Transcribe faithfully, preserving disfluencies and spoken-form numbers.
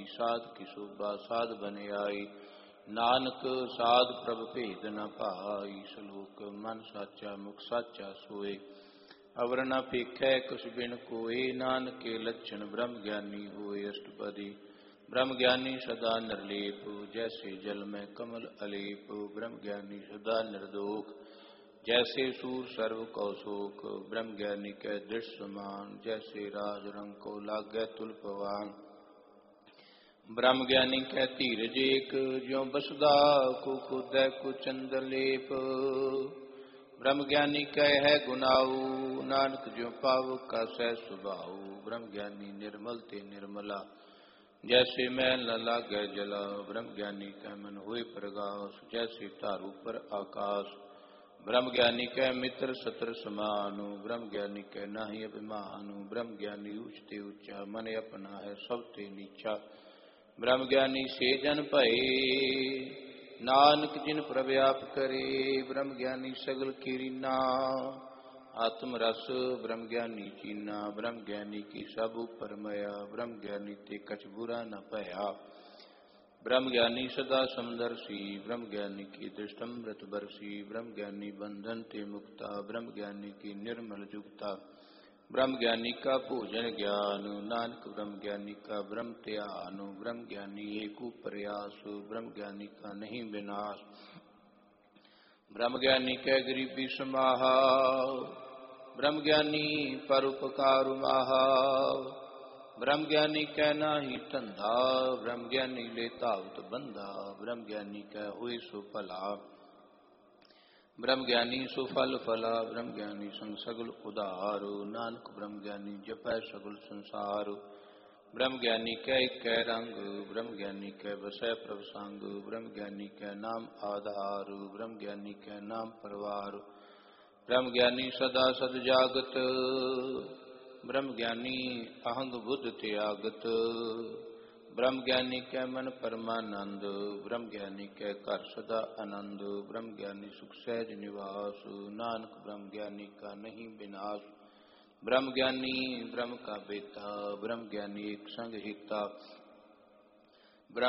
साध की शोभा साध बन आई। नानक साध प्रभ भेद न भाई। सलोक मन साचा मुख साचा सोए। अवर न पेखै कुछ बिन कोय। नानक के लक्षण ब्रह्म ज्ञानी होए। अष्टपदी ब्रह्म ज्ञानी सदा निर्लेप। जैसे जल में कमल अलेप। ब्रह्म ज्ञानी सदा निर्दोष। जैसे सूर सर्व कौशोक। ब्रह्म ज्ञानी कै दृढ़ समान। जैसे राज रंग को लागै तुल पवान। ब्रह्म ज्ञानी कै धीरज एक। ज्यों बसदा को खुदै को चंदर लेप। ब्रह्म ज्ञानी कै है गुनाऊ। नानक ज्यों पावक का सह सुभाऊ। ब्रह्म ज्ञानी निर्मल ते निर्मला। जैसे मैल न लागै जला। ब्रह्म ज्ञानी कै मन होए प्रगास। जैसे तारू पर आकाश। ब्रह्म ज्ञानी कै मित्र सत्र समानु। ब्रह्म ज्ञानी कै नाहि अभिमानु। ब्रह्म ज्ञानी ऊचते ऊंचा। मन अपना है सब ते नीचा। ब्रह्म ज्ञानी से जन भये। नानक जिन प्रभ आप करे। ब्रह्म ज्ञानी सगल कीरीना। आत्म रस ब्रह्म ज्ञानी चीना। ब्रह्म ज्ञानी की सब उपर मया। ब्रह्म ज्ञानी ते कछ बुरा न भया। ब्रह्म ज्ञानी सदा समदर्शी। ब्रह्म ज्ञानी की दृष्टमृत बरसी। ब्रह्म ज्ञानी बंधन ते मुक्ता। ब्रह्म ज्ञानी की निर्मल जुगता। ब्रह्म ज्ञानी का भोजन ज्ञान। नानक ब्रह्म ज्ञानी का ब्रह्म त्यान। ब्रह्म ज्ञानी एक प्रयास। ब्रह्म ज्ञानी का नहीं विनाश। ब्रह्म ज्ञानी कै गरीबी समाहा। ब्रह्म ज्ञानी परोपकार माहा। ब्रह्म ज्ञानी कै नाहि धंधा। ब्रह्म ज्ञानी ले तावत बंधा। ब्रह्म ज्ञानी कै होए सो भला। ब्रह्म ज्ञानी सो फल फला। ब्रह्म ज्ञानी संग सगल उदार। नानक ब्रह्म ज्ञानी जपै सगल संसार। ब्रह्म ज्ञानी कै कै रंग। ब्रह्म ज्ञानी कै बसै प्रभ संग। ब्रह्म ज्ञानी कै नाम आधार। ब्रह्म ज्ञानी कै नाम परवार। ब्रह्म ज्ञानी सदा सद जागत। ब्रह्म ज्ञानी अहंग बुद्ध त्यागत। ब्रह्म ज्ञानी कै मन परमानंद। ब्रह्म ज्ञानी कै घर सदा आनंद। ब्रह्म ज्ञानी सुख सहज निवास। नानक ब्रह्म ज्ञानी का नहीं विनाश। ब्रह्म ज्ञानी ब्रह्म का बेता। ब्रह्म ज्ञानी एक संग हिता।